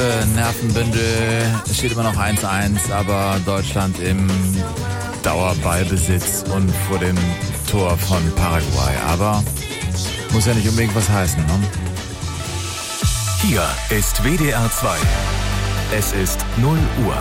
Nervenbündel. Es steht immer noch 1-1, aber Deutschland im Dauerballbesitz und vor dem Tor von Paraguay. Aber muss ja nicht unbedingt was heißen, ne? Hier ist WDR 2. Es ist 0 Uhr.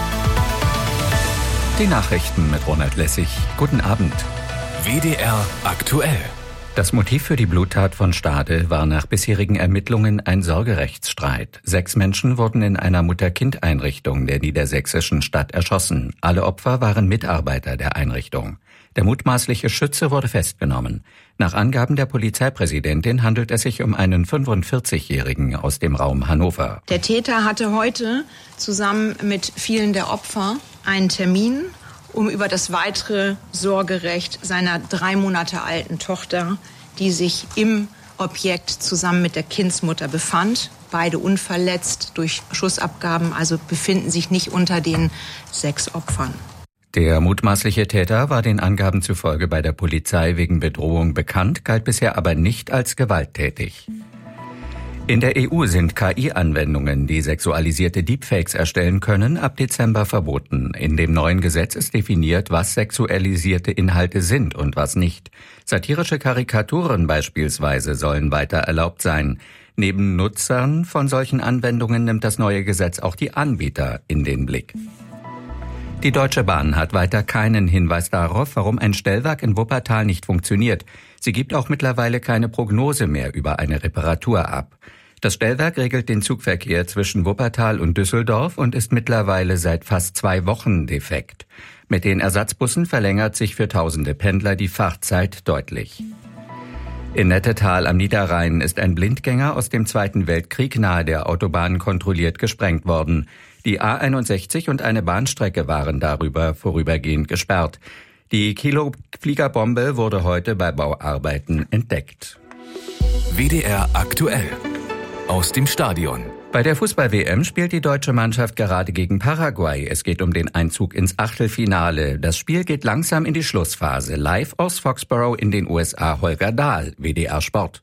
Die Nachrichten mit Ronald Lessig. Guten Abend. WDR aktuell. Das Motiv für die Bluttat von Stade war nach bisherigen Ermittlungen ein Sorgerechtsstreit. 6 Menschen wurden in einer Mutter-Kind-Einrichtung der niedersächsischen Stadt erschossen. Alle Opfer waren Mitarbeiter der Einrichtung. Der mutmaßliche Schütze wurde festgenommen. Nach Angaben der Polizeipräsidentin handelt es sich um einen 45-Jährigen aus dem Raum Hannover. Der Täter hatte heute zusammen mit vielen der Opfer einen Termin, um über das weitere Sorgerecht seiner 3 Monate alten Tochter, die sich im Objekt zusammen mit der Kindsmutter befand, beide unverletzt durch Schussabgaben, also befinden sich nicht unter den 6 Opfern. Der mutmaßliche Täter war den Angaben zufolge bei der Polizei wegen Bedrohung bekannt, galt bisher aber nicht als gewalttätig. In der EU sind KI-Anwendungen, die sexualisierte Deepfakes erstellen können, ab Dezember verboten. In dem neuen Gesetz ist definiert, was sexualisierte Inhalte sind und was nicht. Satirische Karikaturen beispielsweise sollen weiter erlaubt sein. Neben Nutzern von solchen Anwendungen nimmt das neue Gesetz auch die Anbieter in den Blick. Die Deutsche Bahn hat weiter keinen Hinweis darauf, warum ein Stellwerk in Wuppertal nicht funktioniert. Sie gibt auch mittlerweile keine Prognose mehr über eine Reparatur ab. Das Stellwerk regelt den Zugverkehr zwischen Wuppertal und Düsseldorf und ist mittlerweile seit fast 2 Wochen defekt. Mit den Ersatzbussen verlängert sich für tausende Pendler die Fahrzeit deutlich. In Nettetal am Niederrhein ist ein Blindgänger aus dem Zweiten Weltkrieg nahe der Autobahn kontrolliert gesprengt worden. Die A61 und eine Bahnstrecke waren darüber vorübergehend gesperrt. Die Kilofliegerbombe wurde heute bei Bauarbeiten entdeckt. WDR aktuell. Aus dem Stadion. Bei der Fußball-WM spielt die deutsche Mannschaft gerade gegen Paraguay. Es geht um den Einzug ins Achtelfinale. Das Spiel geht langsam in die Schlussphase. Live aus Foxborough in den USA, Holger Dahl, WDR Sport.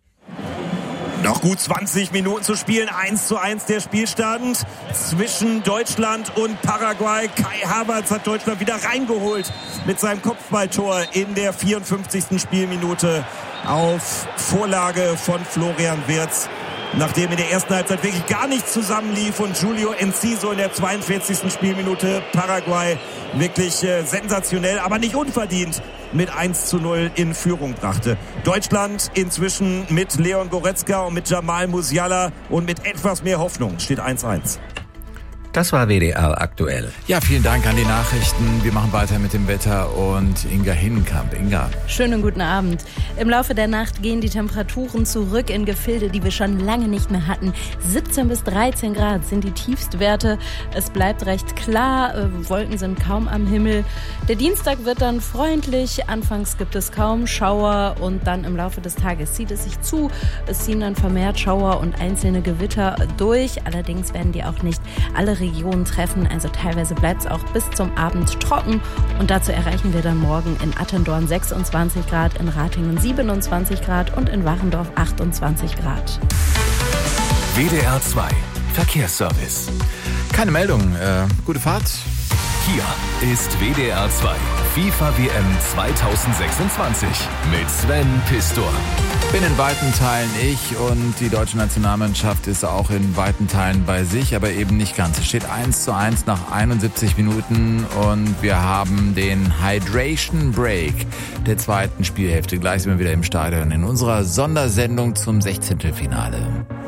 Noch gut 20 Minuten zu spielen. 1:1 der Spielstand zwischen Deutschland und Paraguay. Kai Havertz hat Deutschland wieder reingeholt mit seinem Kopfballtor in der 54. Spielminute auf Vorlage von Florian Wirtz. Nachdem in der ersten Halbzeit wirklich gar nichts zusammenlief und Julio Enciso in der 42. Spielminute Paraguay wirklich sensationell, aber nicht unverdient mit 1:0 in Führung brachte. Deutschland inzwischen mit Leon Goretzka und mit Jamal Musiala und mit etwas mehr Hoffnung steht 1:1. Das war WDR aktuell. Ja, vielen Dank an die Nachrichten. Wir machen weiter mit dem Wetter und Inga Hindenkamp. Inga. Schönen guten Abend. Im Laufe der Nacht gehen die Temperaturen zurück in Gefilde, die wir schon lange nicht mehr hatten. 17 bis 13 Grad sind die Tiefstwerte. Es bleibt recht klar, Wolken sind kaum am Himmel. Der Dienstag wird dann freundlich. Anfangs gibt es kaum Schauer und dann im Laufe des Tages zieht es sich zu. Es ziehen dann vermehrt Schauer und einzelne Gewitter durch. Allerdings werden die auch nicht alle Regionen treffen, also teilweise bleibt es auch bis zum Abend trocken und dazu erreichen wir dann morgen in Attendorn 26 Grad, in Ratingen 27 Grad und in Wachendorf 28 Grad. WDR 2 Verkehrsservice. Keine Meldung. Gute Fahrt. Hier ist WDR 2 FIFA WM 2026 mit Sven Pistor. Bin in weiten Teilen ich und die deutsche Nationalmannschaft ist auch in weiten Teilen bei sich, aber eben nicht ganz. Es steht 1:1 nach 71 Minuten und wir haben den Hydration Break der zweiten Spielhälfte. Gleich sind wir wieder im Stadion in unserer Sondersendung zum 16. Finale.